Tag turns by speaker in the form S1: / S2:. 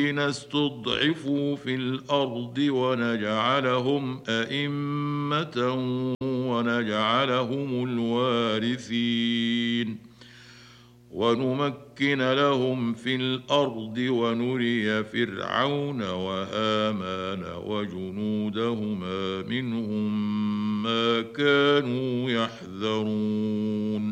S1: استضعفوا في الأرض ونجعلهم أئمة ونجعلهم الوارثين ونمكن لهم في الأرض ونري فرعون وهامان وجنودهما منهم ما كانوا يحذرون